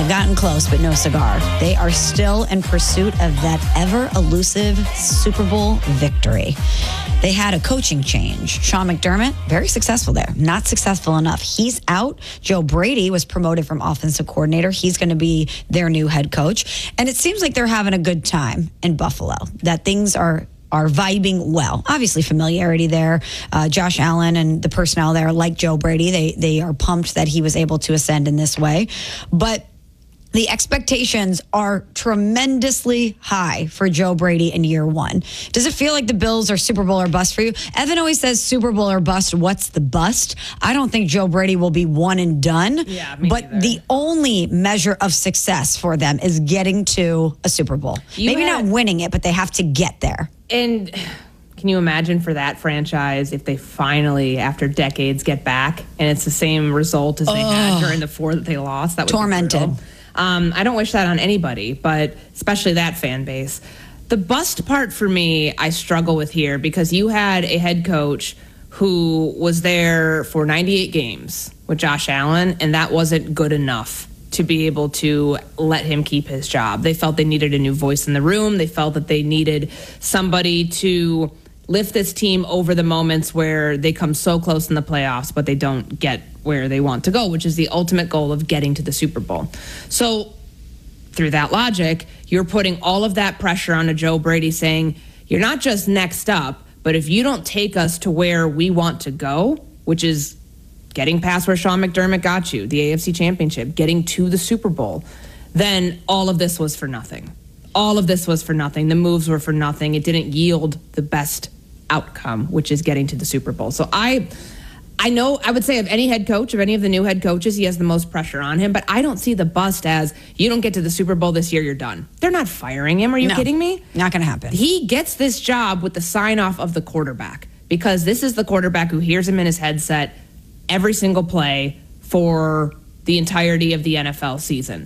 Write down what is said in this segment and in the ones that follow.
They've gotten close, but no cigar. They are still in pursuit of that ever-elusive Super Bowl victory. They had a coaching change. Sean McDermott, very successful there. Not successful enough. He's out. Joe Brady was promoted from offensive coordinator. He's going to be their new head coach. And it seems like they're having a good time in Buffalo, that things are vibing well. Obviously, familiarity there. Josh Allen and the personnel there, like Joe Brady, they are pumped that he was able to ascend in this way. But the expectations are tremendously high for Joe Brady in year one. Does it feel like the Bills are Super Bowl or bust for you? Evan always says Super Bowl or bust. What's the bust? I don't think Joe Brady will be one and done. Yeah, me but neither. the only measure of success for them is getting to a Super Bowl. Maybe not winning it, but they have to get there. And can you imagine for that franchise if they finally, after decades, get back and it's the same result as they had during the 4 that they lost? That would tormented. Be brutal. I don't wish that on anybody, but especially that fan base. The bust part for me, I struggle with here because you had a head coach who was there for 98 games with Josh Allen, and that wasn't good enough to be able to let him keep his job. They felt they needed a new voice in the room. They felt that they needed somebody to lift this team over the moments where they come so close in the playoffs, but they don't get where they want to go, which is the ultimate goal of getting to the Super Bowl. So through that logic, you're putting all of that pressure on a Joe Brady saying, you're not just next up, but if you don't take us to where we want to go, which is getting past where Sean McDermott got you, the AFC Championship, getting to the Super Bowl, then all of this was for nothing. All of this was for nothing. The moves were for nothing. It didn't yield the best outcome, which is getting to the Super Bowl. So I know, I would say of any head coach, of any of the new head coaches, he has the most pressure on him, but I don't see the bust as, you don't get to the Super Bowl this year, you're done. They're not firing him. Are you kidding me? Not going to happen. He gets this job with the sign-off of the quarterback because this is the quarterback who hears him in his headset every single play for the entirety of the NFL season.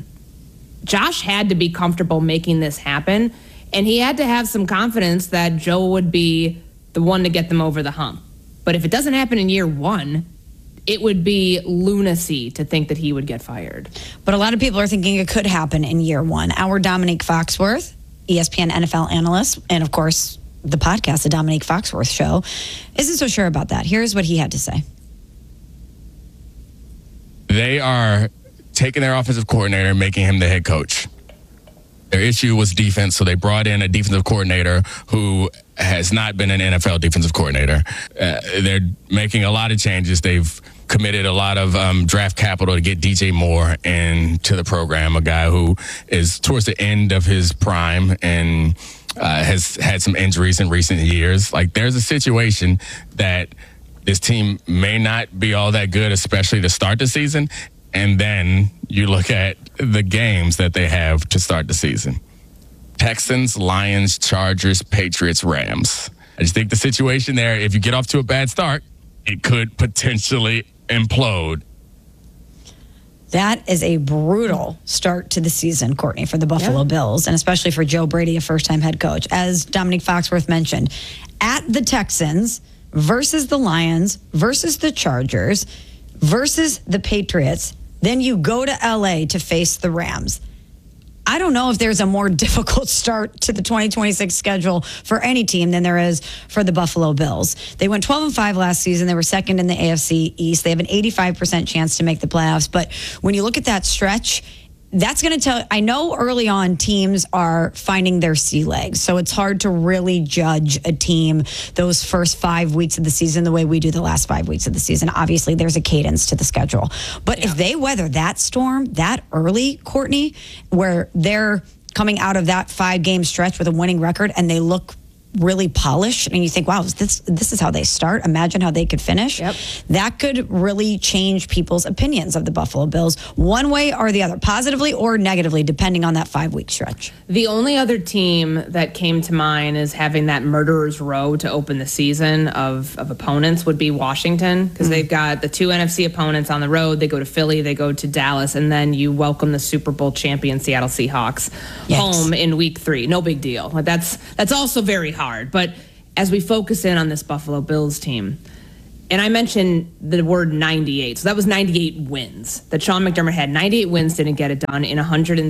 Josh had to be comfortable making this happen, and he had to have some confidence that Joe would be the one to get them over the hump. But if it doesn't happen in year one, it would be lunacy to think that he would get fired. But a lot of people are thinking it could happen in year one. Our Dominique Foxworth, ESPN NFL analyst, and of course, the podcast, The Dominique Foxworth Show, isn't so sure about that. Here's what he had to say. They are taking their offensive coordinator and making him the head coach. Their issue was defense, so they brought in a defensive coordinator who has not been an NFL defensive coordinator. They're making a lot of changes. They've committed a lot of draft capital to get DJ Moore into the program, a guy who is towards the end of his prime and has had some injuries in recent years. Like, there's a situation that this team may not be all that good, especially to start the season. And then you look at the games that they have to start the season. Texans, Lions, Chargers, Patriots, Rams. I just think the situation there, if you get off to a bad start, it could potentially implode. That is a brutal start to the season, Courtney, for the Buffalo Bills, and especially for Joe Brady, a first-time head coach. As Dominique Foxworth mentioned, at the Texans versus the Lions versus the Chargers versus the Patriots, then you go to LA to face the Rams. I don't know if there's a more difficult start to the 2026 schedule for any team than there is for the Buffalo Bills. They went 12-5 last season. They were second in the AFC East. They have an 85% chance to make the playoffs. But when you look at that stretch, that's going to tell, I know early on teams are finding their sea legs. So it's hard to really judge a team those first 5 weeks of the season the way we do the last 5 weeks of the season. Obviously, there's a cadence to the schedule. But if they weather that storm that early, Courtney, where they're coming out of that 5-game stretch with a winning record and they look really polished and you think, wow, this is how they start. Imagine how they could finish. Yep. That could really change people's opinions of the Buffalo Bills one way or the other, positively or negatively, depending on that 5-week stretch. The only other team that came to mind as having that murderer's row to open the season of opponents would be Washington, because they've got the 2 NFC opponents on the road. They go to Philly, they go to Dallas, and then you welcome the Super Bowl champion Seattle Seahawks home in week 3. No big deal. That's also very hard. But as we focus in on this Buffalo Bills team, And I mentioned the word 98. So that was 98 wins. That Sean McDermott had 98 wins, didn't get it done in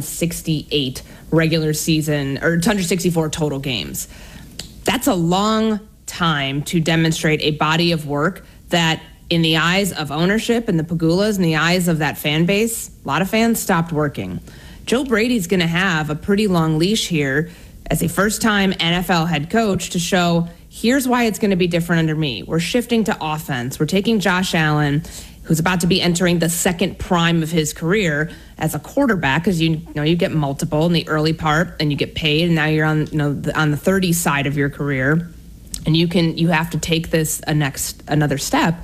168 regular season, or 164 total games. That's a long time to demonstrate a body of work that, in the eyes of ownership and the Pegulas, in the eyes of that fan base, a lot of fans stopped working. Joe Brady's going to have a pretty long leash here as a first-time NFL head coach to show, here's why it's going to be different under me. We're shifting to offense. We're taking Josh Allen, who's about to be entering the second prime of his career as a quarterback, because you get multiple in the early part and you get paid, and now you're on on the 30 side of your career, and you have to take this another step.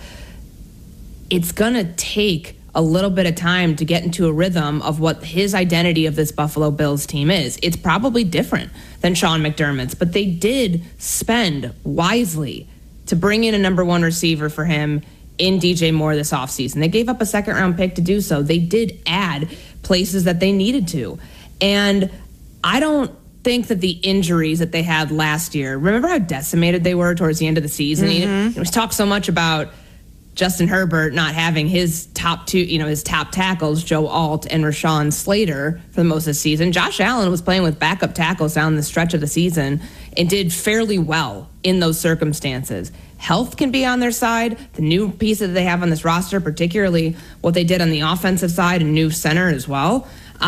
It's going to take a little bit of time to get into a rhythm of what his identity of this Buffalo Bills team is. It's probably different than Sean McDermott's, but they did spend wisely to bring in a number one receiver for him in DJ Moore this offseason. They gave up a second-round pick to do so. They did add places that they needed to. And I don't think that the injuries that they had last year, remember how decimated they were towards the end of the season? It was talked so much about Justin Herbert not having his top two, his top tackles, Joe Alt and Rashawn Slater, for the most of the season. Josh Allen was playing with backup tackles down the stretch of the season and did fairly well in those circumstances. Health can be on their side. The new pieces that they have on this roster, particularly what they did on the offensive side and new center as well,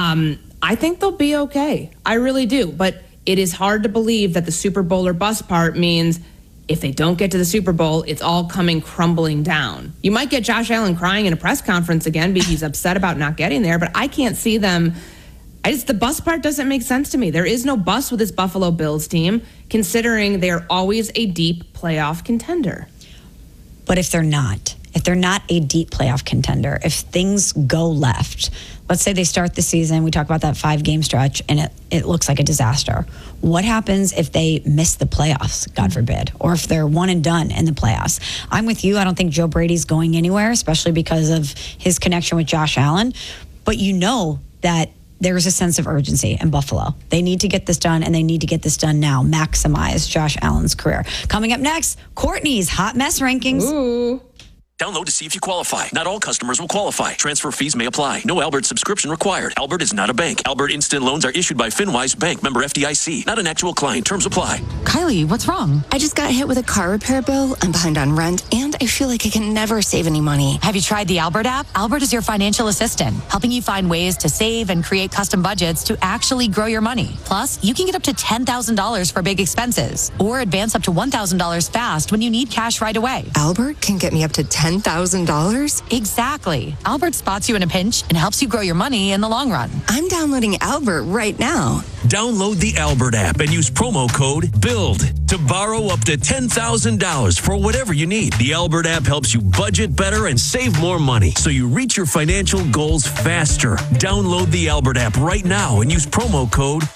I think they'll be okay. I really do. But it is hard to believe that the Super Bowl or bust part means if they don't get to the Super Bowl, it's all coming crumbling down. You might get Josh Allen crying in a press conference again because he's upset about not getting there, but I can't see them. The bust part doesn't make sense to me. There is no bust with this Buffalo Bills team, considering they're always a deep playoff contender. But if they're not a deep playoff contender, if things go left, let's say they start the season, we talk about that 5-game stretch, and it looks like a disaster. What happens if they miss the playoffs, God forbid, or if they're one and done in the playoffs? I'm with you. I don't think Joe Brady's going anywhere, especially because of his connection with Josh Allen. But you know that there's a sense of urgency in Buffalo. They need to get this done, and they need to get this done now. Maximize Josh Allen's career. Coming up next, Courtney's Hot Mess Rankings. Ooh. Download to see if you qualify. Not all customers will qualify. Transfer fees may apply. No Albert subscription required. Albert is not a bank. Albert Instant Loans are issued by FinWise Bank, member FDIC. Not an actual client. Terms apply. Kylie, what's wrong? I just got hit with a car repair bill. I'm behind on rent, and I feel like I can never save any money. Have you tried the Albert app? Albert is your financial assistant, helping you find ways to save and create custom budgets to actually grow your money. Plus, you can get up to $10,000 for big expenses, or advance up to $1,000 fast when you need cash right away. Albert can get me up to $10,000? Exactly. Albert spots you in a pinch and helps you grow your money in the long run. I'm downloading Albert right now. Download the Albert app and use promo code BUILD to borrow up to $10,000 for whatever you need. The Albert app helps you budget better and save more money so you reach your financial goals faster. Download the Albert app right now and use promo code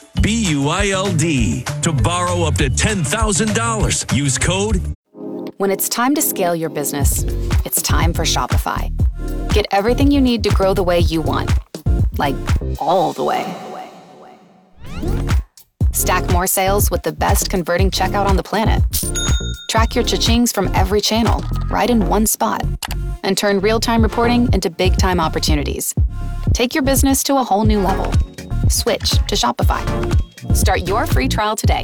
BUILD to borrow up to $10,000. Use code. When it's time to scale your business, it's time for Shopify. Get everything you need to grow the way you want, like all the way. Stack more sales with the best converting checkout on the planet. Track your cha-chings from every channel, right in one spot. And turn real-time reporting into big-time opportunities. Take your business to a whole new level. Switch to Shopify. Start your free trial today.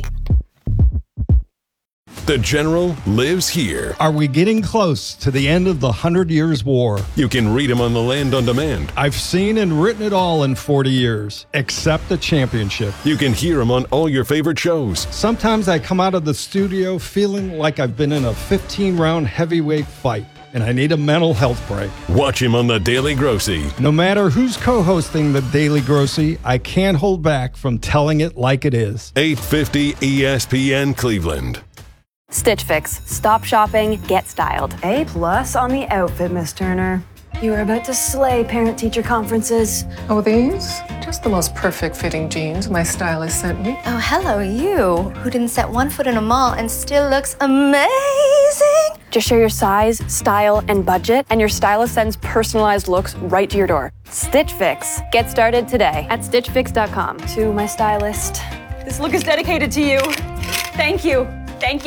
The General lives here. Are we getting close to the end of the 100 Years' War? You can read him on the Land on Demand. I've seen and written it all in 40 years, except the championship. You can hear him on all your favorite shows. Sometimes I come out of the studio feeling like I've been in a 15-round heavyweight fight, and I need a mental health break. Watch him on The Daily Grossy. No matter who's co-hosting The Daily Grossy, I can't hold back from telling it like it is. 850 ESPN Cleveland. Stitch Fix. Stop shopping, get styled. A+ on the outfit, Miss Turner. You are about to slay parent-teacher conferences. Oh, these? Just the most perfect fitting jeans my stylist sent me. Oh, hello, you, who didn't set one foot in a mall and still looks amazing. Just share your size, style, and budget, and your stylist sends personalized looks right to your door. Stitch Fix. Get started today at StitchFix.com. To my stylist, this look is dedicated to you. Thank you. Thank you.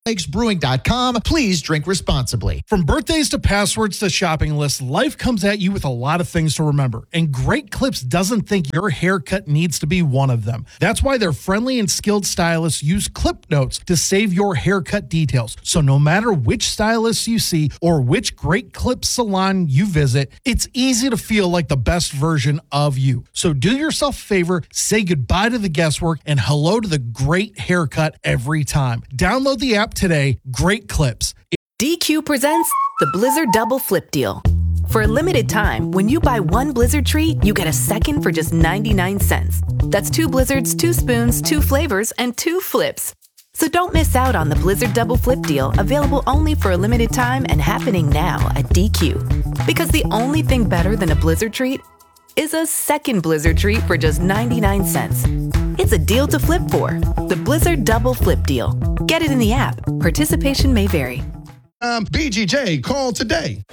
lakesbrewing.com. Please drink responsibly. From birthdays to passwords to shopping lists, life comes at you with a lot of things to remember. And Great Clips doesn't think your haircut needs to be one of them. That's why their friendly and skilled stylists use clip notes to save your haircut details. So no matter which stylist you see or which Great Clips salon you visit, it's easy to feel like the best version of you. So do yourself a favor, say goodbye to the guesswork and hello to the great haircut every time. Download the app today. Great Clips. DQ presents the Blizzard Double Flip Deal. For a limited time, when you buy one Blizzard treat, you get a second for just 99 cents. That's 2 Blizzards, 2 spoons, 2 flavors, and 2 flips. So don't miss out on the Blizzard Double Flip Deal, available only for a limited time and happening now at DQ. Because the only thing better than a Blizzard treat is a second Blizzard treat for just 99 cents. It's a deal to flip for. The Blizzard Double Flip Deal. Get it in the app. Participation may vary. BGJ, call today.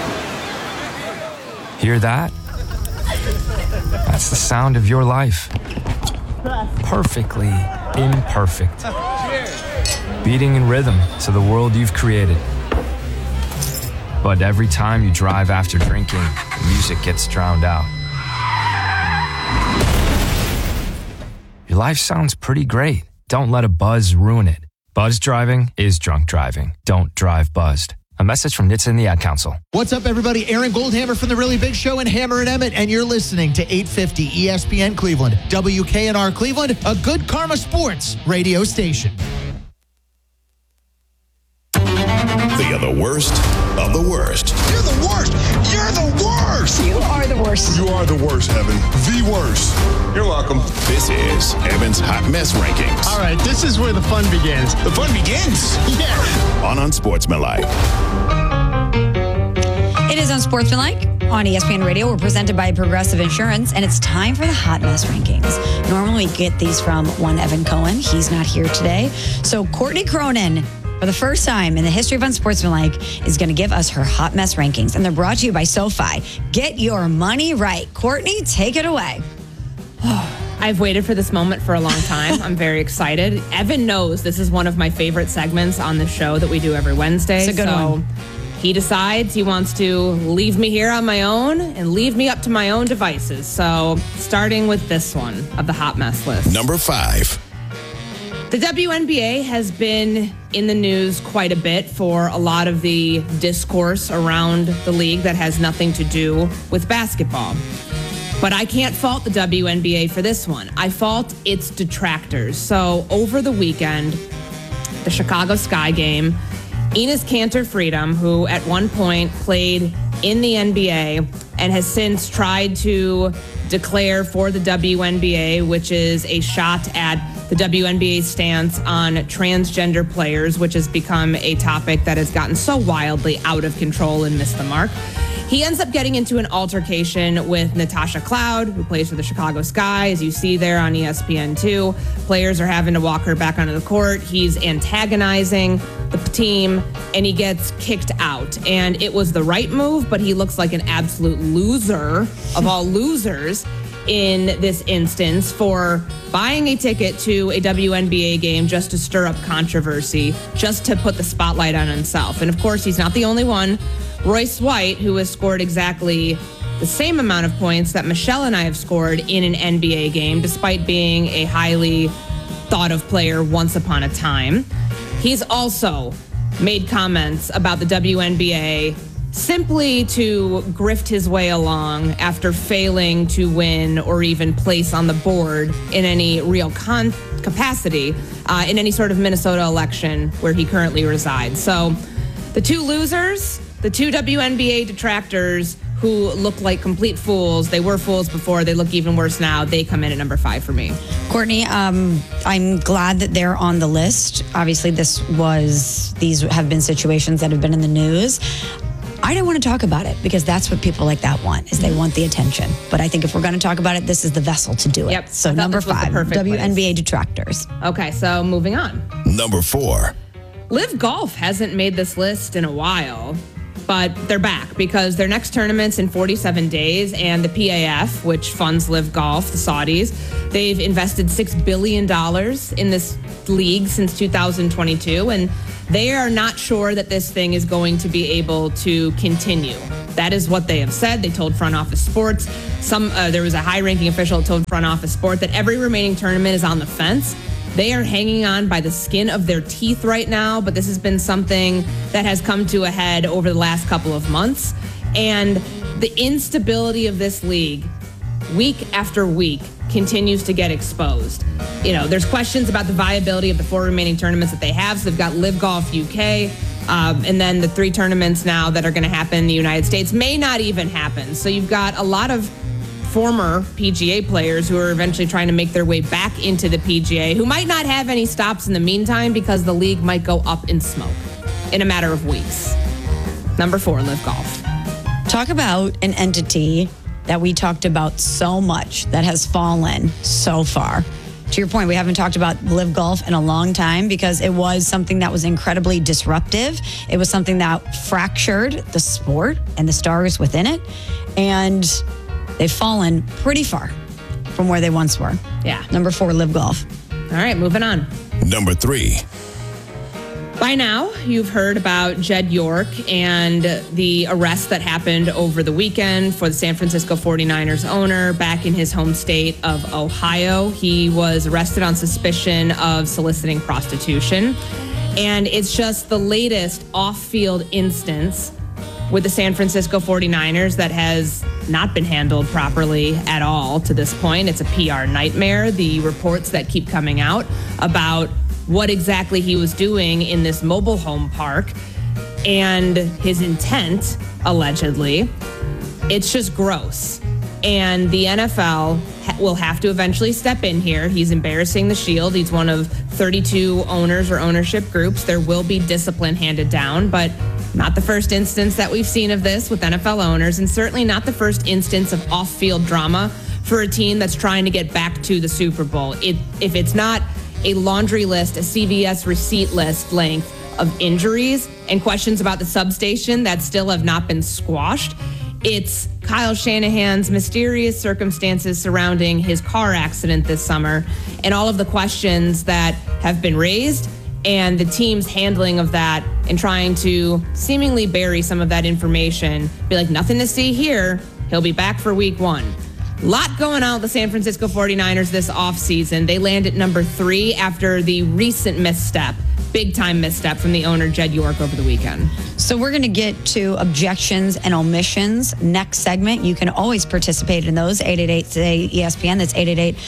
Hear that? That's the sound of your life. Perfectly imperfect. Beating in rhythm to the world you've created. But every time you drive after drinking, the music gets drowned out. Your life sounds pretty great. Don't let a buzz ruin it. Buzz driving is drunk driving. Don't drive buzzed. A message from NHTSA and the Ad Council. What's up, everybody? Aaron Goldhammer from The Really Big Show and Hammer and Emmett, and you're listening to 850 ESPN Cleveland, WKNR Cleveland, a good Karma Sports radio station. They are the worst of the worst. You're the worst. You're the worst. You are the worst. You are the worst, Evan. The worst. You're welcome. This is Evan's Hot Mess Rankings. All right, this is where the fun begins. The fun begins? Yeah. On Unsportsmanlike. It is Unsportsmanlike on ESPN Radio. We're presented by Progressive Insurance, and it's time for the Hot Mess Rankings. Normally we get these from one Evan Cohen. He's not here today. So Courtney Cronin, for the first time in the history of Unsportsmanlike, is going to give us her Hot Mess Rankings. And they're brought to you by SoFi. Get your money right. Courtney, take it away. I've waited for this moment for a long time. I'm very excited. Evan knows this is one of my favorite segments on the show that we do every Wednesday. It's a good one. He decides he wants to leave me here on my own and leave me up to my own devices. So starting with this one of the Hot Mess list. Number 5. The WNBA has been in the news quite a bit for a lot of the discourse around the league that has nothing to do with basketball. But I can't fault the WNBA for this one. I fault its detractors. So over the weekend, the Chicago Sky game, Enes Kanter Freedom, who at one point played in the NBA and has since tried to declare for the WNBA, which is a shot at the WNBA's stance on transgender players, which has become a topic that has gotten so wildly out of control and missed the mark. He ends up getting into an altercation with Natasha Cloud, who plays for the Chicago Sky. As you see there on ESPN2, players are having to walk her back onto the court. He's antagonizing the team, and he gets kicked out. And it was the right move, but he looks like an absolute loser of all losers in this instance for buying a ticket to a WNBA game just to stir up controversy, just to put the spotlight on himself. And of course, he's not the only one. Royce White, who has scored exactly the same amount of points that Michelle and I have scored in an NBA game, despite being a highly thought of player once upon a time. He's also made comments about the WNBA simply to grift his way along after failing to win or even place on the board in any real capacity in any sort of Minnesota election where he currently resides. So the two losers, the two WNBA detractors who look like complete fools. They were fools before. They look even worse now. They come in at number 5 for me. Courtney, I'm glad that they're on the list. Obviously, these have been situations that have been in the news. I don't want to talk about it because that's what people like that want, is they want the attention. But I think if we're going to talk about it, this is the vessel to do it. Yep. So number 5, WNBA place. detractors. Okay, so moving on. Number 4. Live Golf hasn't made this list in a while. but they're back because their next tournament's in 47 days, and the PAF, which funds Live Golf, the Saudis, they've invested $6 billion in this league since 2022, and they are not sure that this thing is going to be able to continue. That is what they have said. They told Front Office Sports. There was a high-ranking official that told Front Office Sport that every remaining tournament is on the fence. They are hanging on by the skin of their teeth right now, but this has been something that has come to a head over the last couple of months. And the instability of this league, week after week, continues to get exposed. There's questions about the viability of the 4 remaining tournaments that they have. So they've got Live Golf UK, and then the 3 tournaments now that are going to happen in the United States may not even happen. So you've got a lot of former PGA players who are eventually trying to make their way back into the PGA, who might not have any stops in the meantime because the league might go up in smoke in a matter of weeks. Number 4, Live Golf. Talk about an entity that we talked about so much that has fallen so far. To your point, we haven't talked about Live Golf in a long time because it was something that was incredibly disruptive. It was something that fractured the sport and the stars within it. And they've fallen pretty far from where they once were. Yeah. Number 4, Live Golf. All right, moving on. Number 3. By now, you've heard about Jed York and the arrest that happened over the weekend for the San Francisco 49ers owner back in his home state of Ohio. He was arrested on suspicion of soliciting prostitution. And it's just the latest off-field instance with the San Francisco 49ers that has not been handled properly at all to this point. It's a PR nightmare. The reports that keep coming out about what exactly he was doing in this mobile home park and his intent, allegedly, it's just gross. And the NFL will have to eventually step in here. He's embarrassing the Shield. He's one of 32 owners or ownership groups. There will be discipline handed down, but not the first instance that we've seen of this with NFL owners, and certainly not the first instance of off-field drama for a team that's trying to get back to the Super Bowl. If it's not a laundry list, a CVS receipt list length of injuries and questions about the substation that still have not been squashed, it's Kyle Shanahan's mysterious circumstances surrounding his car accident this summer and all of the questions that have been raised and the team's handling of that and trying to seemingly bury some of that information. Be like, nothing to see here. He'll be back for week 1. Lot going on with the San Francisco 49ers this offseason. They land at number 3 after the recent misstep, big-time misstep from the owner, Jed York, over the weekend. So we're going to get to objections and omissions next segment. You can always participate in those. 888-ESPN. That's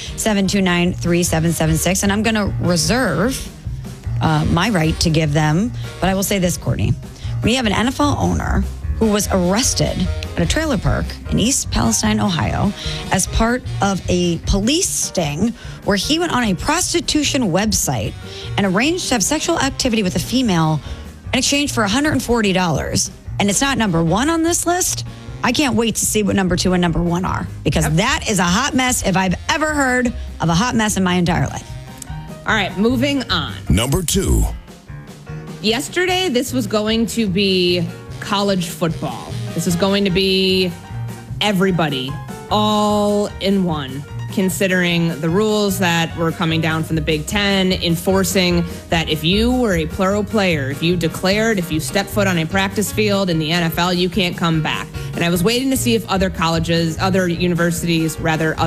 888-729-3776. And I'm going to reserve my right to give them. But I will say this, Courtney. When you have an NFL owner who was arrested at a trailer park in East Palestine, Ohio, as part of a police sting where he went on a prostitution website and arranged to have sexual activity with a female in exchange for $140. And it's not number 1 on this list. I can't wait to see what number 2 and number 1 are, because that is a hot mess if I've ever heard of a hot mess in my entire life. All right, moving on. Number 2. Yesterday, this was going to be college football. This is going to be everybody, all in one, considering the rules that were coming down from the Big Ten, enforcing that if you were a plural player, if you stepped foot on a practice field in the NFL, you can't come back. And I was waiting to see if other universities,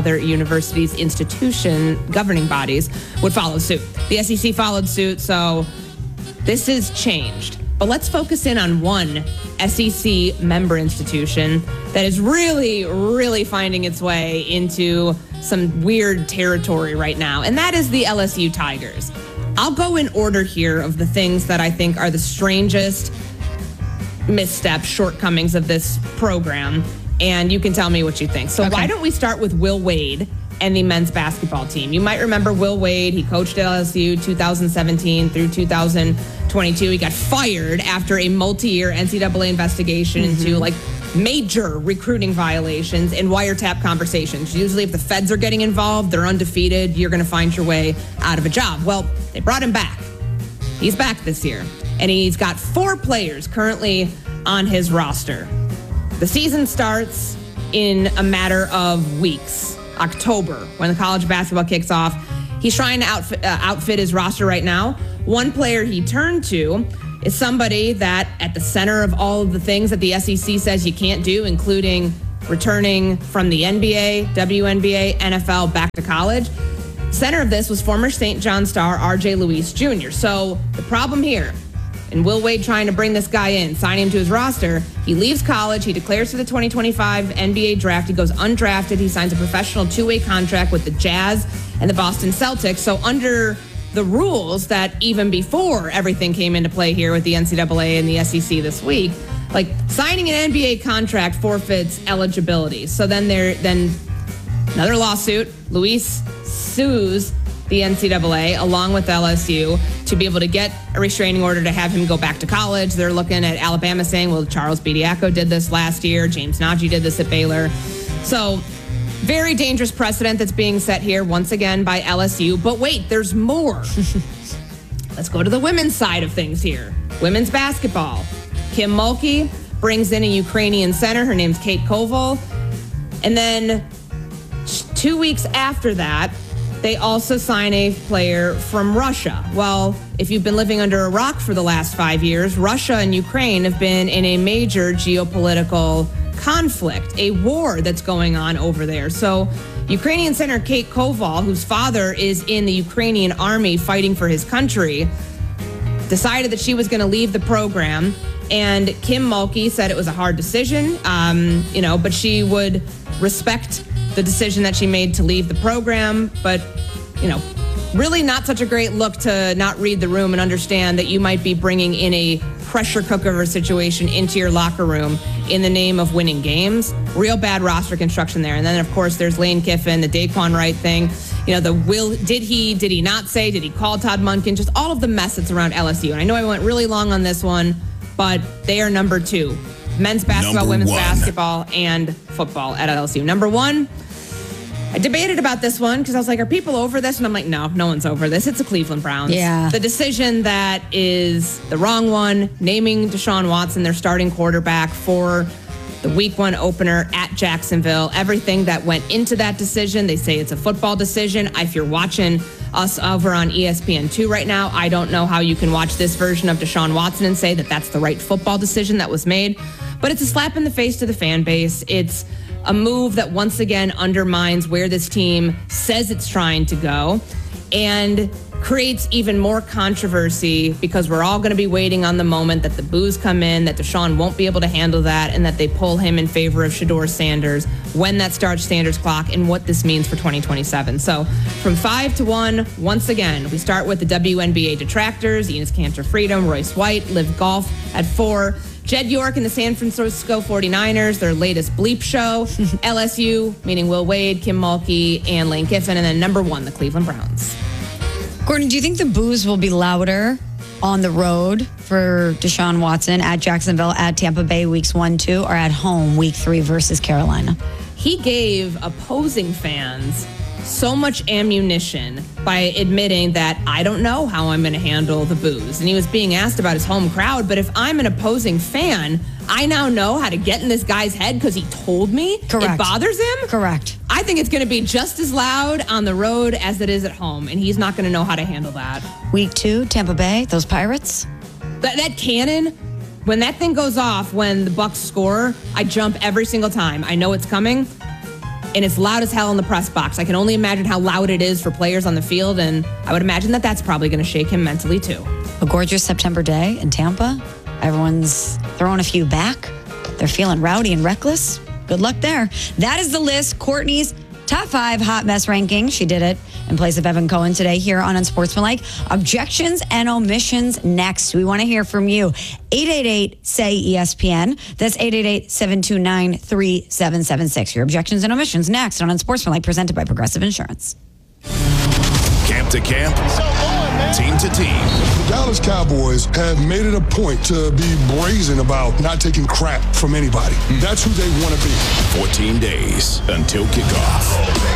institution, governing bodies would follow suit. The SEC followed suit, so this has changed. But let's focus in on one SEC member institution that is really, really finding its way into some weird territory right now, and that is the LSU Tigers. I'll go in order here of the things that I think are the strangest missteps, shortcomings of this program, and you can tell me what you think. So Why don't we start with Will Wade and the men's basketball team? You might remember Will Wade. He coached at LSU 2017 through 2022. He got fired after a multi-year NCAA investigation into major recruiting violations and wiretap conversations. Usually if the feds are getting involved, they're undefeated. You're going to find your way out of a job. Well, they brought him back. He's back this year. And he's got 4 players currently on his roster. The season starts in a matter of weeks. October, when the college basketball kicks off. He's trying to outfit his roster right now. One player he turned to is somebody that at the center of all of the things that the SEC says you can't do, including returning from the NBA, WNBA, NFL, back to college. Center of this was former St. John star RJ Luis Jr. So the problem here, and Will Wade trying to bring this guy in, sign him to his roster. He leaves college. He declares for the 2025 NBA draft. He goes undrafted. He signs a professional two-way contract with the Jazz and the Boston Celtics. So under the rules that even before everything came into play here with the NCAA and the SEC this week, like signing an NBA contract forfeits eligibility. So then another lawsuit. Luis sues the NCAA along with LSU to be able to get a restraining order to have him go back to college. They're looking at Alabama saying, well, Charles Bediako did this last year. James Nagy did this at Baylor. So very dangerous precedent that's being set here once again by LSU. But wait, there's more. Let's go to the women's side of things here. Women's basketball. Kim Mulkey brings in a Ukrainian center. Her name's Kate Koval. And then 2 weeks after that, they also sign a player from Russia. Well, if you've been living under a rock for the last 5 years, Russia and Ukraine have been in a major geopolitical conflict, a war that's going on over there. So Ukrainian center Kate Koval, whose father is in the Ukrainian army fighting for his country, decided that she was going to leave the program. And Kim Mulkey said it was a hard decision, but she would respect the decision that she made to leave the program. But, really not such a great look to not read the room and understand that you might be bringing in a pressure cooker of a situation into your locker room in the name of winning games. Real bad roster construction there. And then, of course, there's Lane Kiffin, the Daquan Wright thing. Did he not say, did he call Todd Monken? Just all of the mess that's around LSU. And I know I went really long on this one, but they are number 2. Men's basketball, women's basketball, and football at LSU. Number 1, I debated about this one because I was like, are people over this? And I'm like, no one's over this. It's the Cleveland Browns. Yeah. The decision that is the wrong one, naming Deshaun Watson their starting quarterback for the week 1 opener at Jacksonville. Everything that went into that decision, they say it's a football decision. If you're watching us over on ESPN2 right now, I don't know how you can watch this version of Deshaun Watson and say that that's the right football decision that was made. But it's a slap in the face to the fan base. It's a move that once again undermines where this team says it's trying to go and creates even more controversy because we're all going to be waiting on the moment that the boos come in, that Deshaun won't be able to handle that, and that they pull him in favor of Shedeur Sanders when that starts Sanders' clock and what this means for 2027. So from 5 to 1, once again, we start with the WNBA detractors, Enes Kanter Freedom, Royce White, Liv Golf at 4. Jed York and the San Francisco 49ers, their latest bleep show. LSU, meaning Will Wade, Kim Mulkey, and Lane Kiffin. And then number 1, the Cleveland Browns. Gordon, do you think the boos will be louder on the road for Deshaun Watson at Jacksonville, at Tampa Bay weeks 1, 2, or at home week 3 versus Carolina? He gave opposing fans so much ammunition by admitting that I don't know how I'm going to handle the boos. And he was being asked about his home crowd. But if I'm an opposing fan, I now know how to get in this guy's head because he told me. Correct. It bothers him. Correct. I think it's going to be just as loud on the road as it is at home. And he's not going to know how to handle that. Week 2, Tampa Bay, those Pirates. That cannon, when that thing goes off, when the Bucs score, I jump every single time. I know it's coming. And it's loud as hell in the press box. I can only imagine how loud it is for players on the field, and I would imagine that that's probably going to shake him mentally too. A gorgeous September day in Tampa. Everyone's throwing a few back. They're feeling rowdy and reckless. Good luck there. That is the list. Courtney's top 5 hot mess ranking. She did it in place of Evan Cohen today here on Unsportsmanlike. Objections and omissions next. We want to hear from you. 888-SAY-ESPN. That's 888-729-3776. Your objections and omissions next on Unsportsmanlike, presented by Progressive Insurance. Camp to camp, team to team. The Dallas Cowboys have made it a point to be brazen about not taking crap from anybody. That's who they want to be. 14 days until kickoff.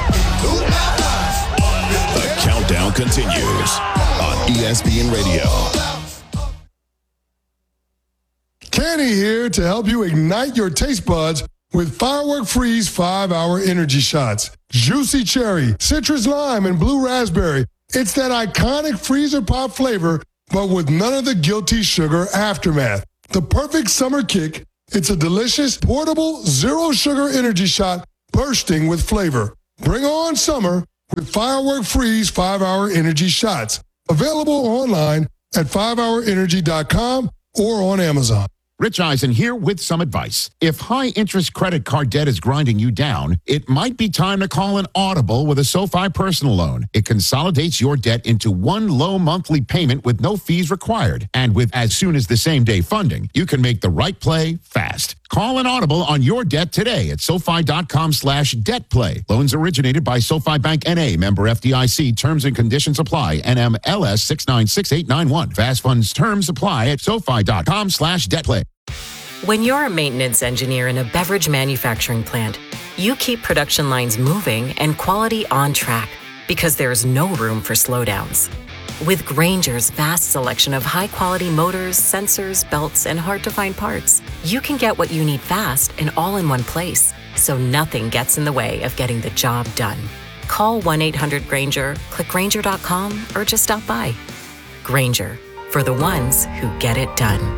The countdown continues on ESPN Radio. Kenny here to help you ignite your taste buds with Firework Freeze 5-Hour Energy Shots. Juicy cherry, citrus lime, and blue raspberry. It's that iconic freezer pop flavor, but with none of the guilty sugar aftermath. The perfect summer kick. It's a delicious, portable, zero-sugar energy shot bursting with flavor. Bring on summer with Firework Freeze 5-Hour Energy Shots. Available online at 5hourenergy.com or on Amazon. Rich Eisen here with some advice. If high-interest credit card debt is grinding you down, it might be time to call an Audible with a SoFi personal loan. It consolidates your debt into one low monthly payment with no fees required. And with as soon as the same-day funding, you can make the right play fast. Call an Audible on your debt today at SoFi.com/debtplay. Loans originated by SoFi Bank N.A. Member FDIC. Terms and conditions apply. NMLS 696891. Fast funds terms apply at SoFi.com/debtplay. When you're a maintenance engineer in a beverage manufacturing plant, you keep production lines moving and quality on track because there's no room for slowdowns. With Grainger's vast selection of high-quality motors, sensors, belts, and hard-to-find parts, you can get what you need fast and all in one place, so nothing gets in the way of getting the job done. Call 1-800-GRAINGER, click Grainger.com, or just stop by. Grainger, for the ones who get it done.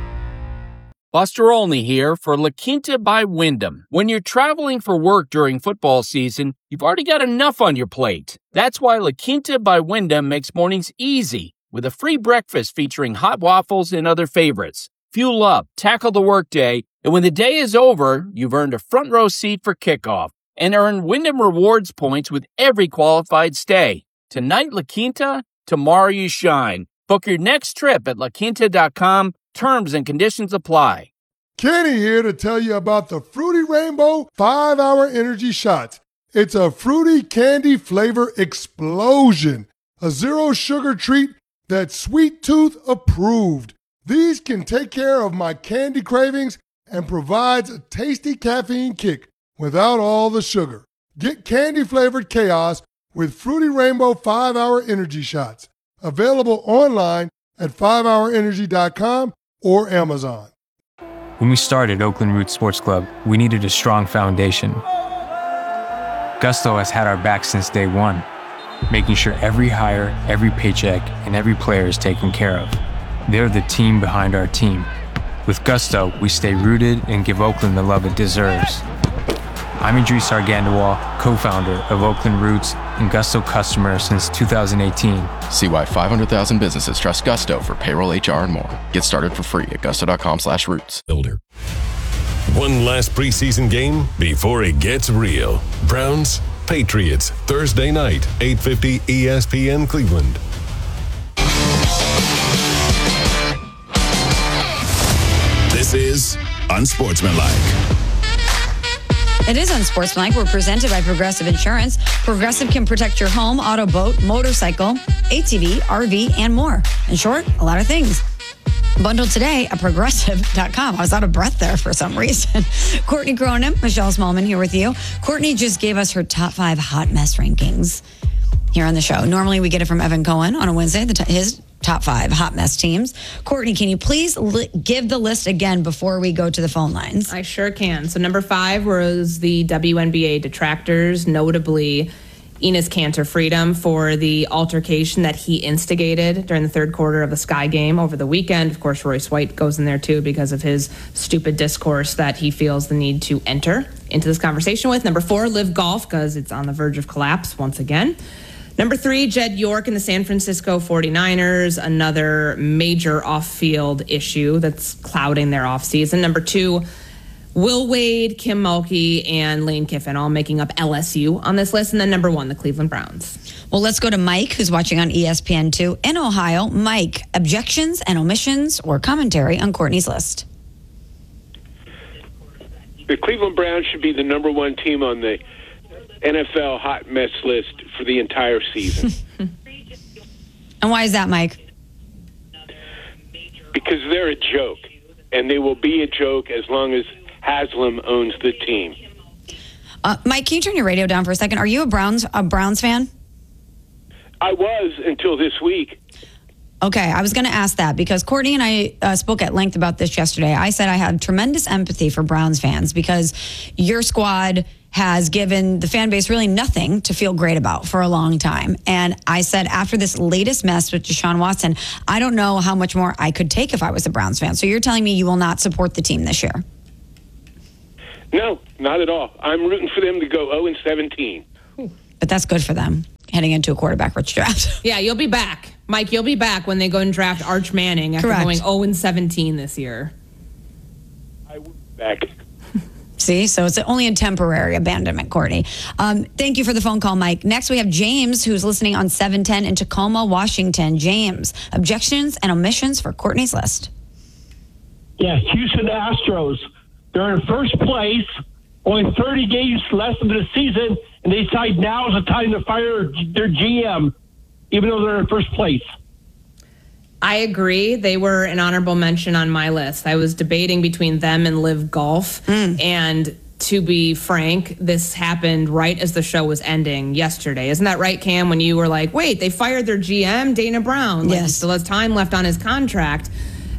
Buster Olney here for La Quinta by Wyndham. When you're traveling for work during football season, you've already got enough on your plate. That's why La Quinta by Wyndham makes mornings easy with a free breakfast featuring hot waffles and other favorites. Fuel up, tackle the workday, and when the day is over, you've earned a front row seat for kickoff and earn Wyndham Rewards points with every qualified stay. Tonight, La Quinta, tomorrow you shine. Book your next trip at laquinta.com. Terms and conditions apply. Kenny here to tell you about the Fruity Rainbow 5-Hour Energy Shots. It's a fruity candy flavor explosion. A zero-sugar treat that's Sweet Tooth approved. These can take care of my candy cravings and provides a tasty caffeine kick without all the sugar. Get candy-flavored chaos with Fruity Rainbow 5-Hour Energy Shots. Available online at 5hourenergy.com or Amazon. When we started Oakland Roots Sports Club, we needed a strong foundation. Gusto has had our back since day one, making sure every hire, every paycheck, and every player is taken care of. They're the team behind our team. With Gusto, we stay rooted and give Oakland the love it deserves. I'm Idris Argandawal, co-founder of Oakland Roots and Gusto customer since 2018. See why 500,000 businesses trust Gusto for payroll, HR, and more. Get started for free at gusto.com/roots. Builder. One last preseason game before it gets real. Browns, Patriots, Thursday night, 8:50 ESPN Cleveland. This is Unsportsmanlike. It is Unsportsmanlike. We're presented by Progressive Insurance. Progressive can protect your home, auto, boat, motorcycle, ATV, RV, and more. In short, a lot of things. Bundle today at Progressive.com. I was out of breath there for some reason. Courtney Cronin, Michelle Smallman here with you. Courtney just gave us her top 5 hot mess rankings here on the show. Normally we get it from Evan Cohen on a Wednesday, his top 5 hot mess teams. Courtney, can you please give the list again before we go to the phone lines? I sure can. So number 5 was the WNBA detractors, notably Enes Kanter Freedom for the altercation that he instigated during the third quarter of the Sky game over the weekend. Of course, Royce White goes in there too because of his stupid discourse that he feels the need to enter into this conversation with. Number 4, Live Golf, because it's on the verge of collapse once again. Number 3, Jed York and the San Francisco 49ers, another major off-field issue that's clouding their offseason. Number 2, Will Wade, Kim Mulkey, and Lane Kiffin, all making up LSU on this list. And then number 1, the Cleveland Browns. Well, let's go to Mike, who's watching on ESPN2 in Ohio. Mike, objections and omissions or commentary on Courtney's list? The Cleveland Browns should be the number 1 team on the NFL hot mess list for the entire season. And why is that, Mike? Because they're a joke, and they will be a joke as long as Haslam owns the team. Mike, can you turn your radio down for a second? Are you a Browns fan? I was until this week. Okay, I was going to ask that because Courtney and I spoke at length about this yesterday. I said I had tremendous empathy for Browns fans because your squad has given the fan base really nothing to feel great about for a long time. And I said after this latest mess with Deshaun Watson, I don't know how much more I could take if I was a Browns fan. So you're telling me you will not support the team this year? No, not at all. I'm rooting for them to go 0-17. But that's good for them heading into a quarterback-rich draft. Yeah, you'll be back. Mike, you'll be back when they go and draft Arch Manning after going 0-17 this year. I will be back. See, so it's only a temporary abandonment, Courtney. Thank you for the phone call, Mike. Next, we have James, who's listening on 710 in Tacoma, Washington. James, objections and omissions for Courtney's list. Yeah, Houston Astros. They're in first place, only 30 games left of the season, and they decide now is the time to fire their GM, even though they're in first place. I agree. They were an honorable mention on my list. I was debating between them and Live Golf. And to be frank, this happened right as the show was ending yesterday. Isn't that right, Cam? When you were like, wait, they fired their GM, Dana Brown. Like, yes. Still has time left on his contract.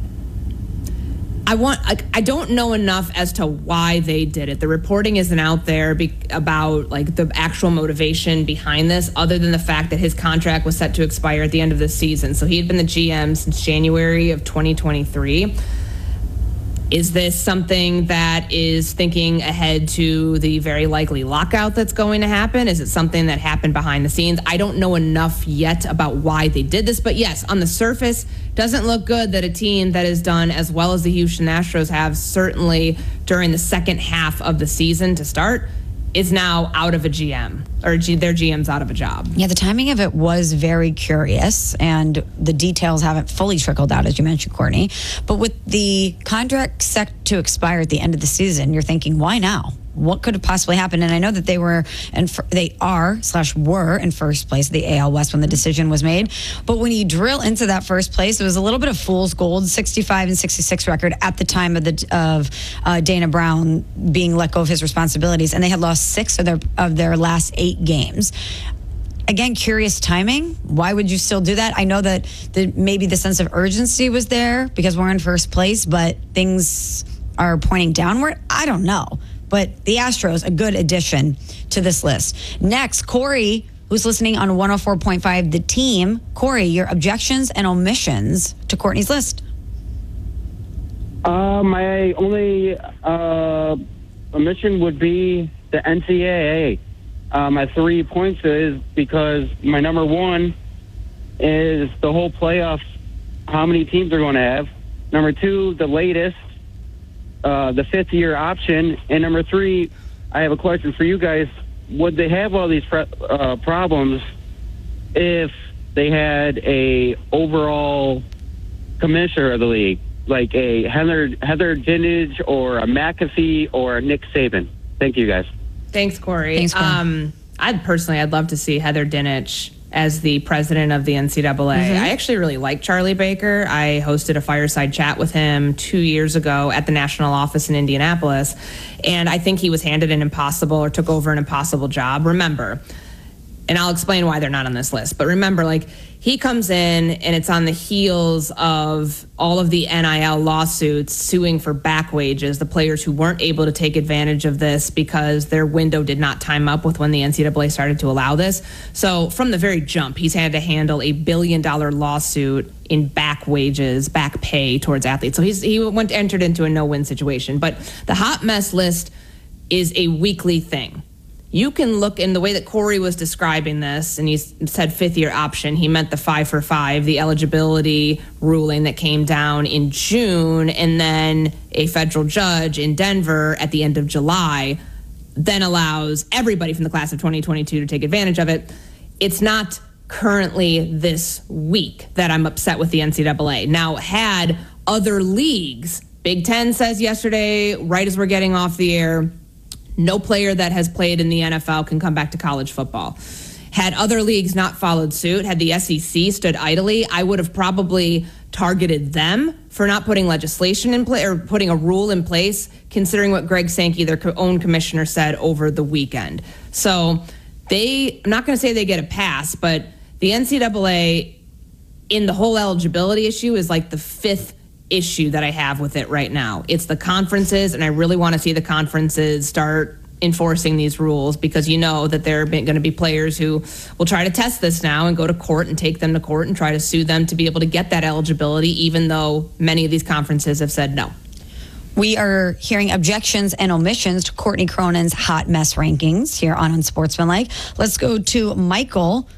I don't know enough as to why they did it. The reporting isn't out there about like the actual motivation behind this, other than the fact that his contract was set to expire at the end of the season. So he had been the GM since January of 2023. Is this something that is thinking ahead to the very likely lockout that's going to happen? Is it something that happened behind the scenes? I don't know enough yet about why they did this, but yes, on the surface, doesn't look good that a team that has done as well as the Houston Astros have, certainly during the second half of the season to start, is now out of a GM, or their GM's out of a job. Yeah, the timing of it was very curious, and the details haven't fully trickled out, as you mentioned, Courtney. But with the contract set to expire at the end of the season, you're thinking, why now? What could have possibly happened? And I know that they were in first place of the AL West when the decision was made. But when you drill into that first place, it was a little bit of fool's gold, 65-66 record at the time of Dana Brown being let go of his responsibilities, and they had lost 6 of their last 8 games. Again, curious timing. Why would you still do that? I know that maybe the sense of urgency was there because we're in first place, but things are pointing downward. I don't know. But the Astros, a good addition to this list. Next, Corey, who's listening on 104.5 The Team. Corey, your objections and omissions to Courtney's list. My only omission would be the NCAA. My 3 points is because my number one is the whole playoffs, how many teams they're going to have. Number 2, the latest. The 5th-year option. And number 3, I have a question for you guys. Would they have all these problems if they had a overall commissioner of the league, like a Heather Dinich or a McAfee or a Nick Saban? Thank you, guys. Thanks, Corey. I'd love to see Heather Dinich as the president of the NCAA. I actually really like Charlie Baker. I hosted a fireside chat with him 2 years ago at the national office in Indianapolis, and I think he was handed an impossible or took over an impossible job. Remember, and I'll explain why they're not on this list, but remember, like, he comes in and it's on the heels of all of the NIL lawsuits suing for back wages, the players who weren't able to take advantage of this because their window did not time up with when the NCAA started to allow this. So from the very jump, he's had to handle a $1 billion lawsuit in back wages, back pay towards athletes. So he entered into a no-win situation. But the hot mess list is a weekly thing. You can look in the way that Corey was describing this, and he said 5th-year option. He meant the 5 for 5, the eligibility ruling that came down in June, and then a federal judge in Denver at the end of July then allows everybody from the class of 2022 to take advantage of it. It's not currently this week that I'm upset with the NCAA. Now, had other leagues, Big Ten says yesterday, right as we're getting off the air, no player that has played in the NFL can come back to college football. Had other leagues not followed suit, had the SEC stood idly, I would have probably targeted them for not putting legislation in place or putting a rule in place, considering what Greg Sankey, their own commissioner, said over the weekend. So I'm not going to say they get a pass, but the NCAA in the whole eligibility issue is like the fifth issue that I have with it right now. It's the conferences, and I really want to see the conferences start enforcing these rules, because you know that there are going to be players who will try to test this now and go to court and take them to court and try to sue them to be able to get that eligibility, even though many of these conferences have said no. We are hearing objections and omissions to Courtney Cronin's hot mess rankings here on Unsportsmanlike. Let's go to Michael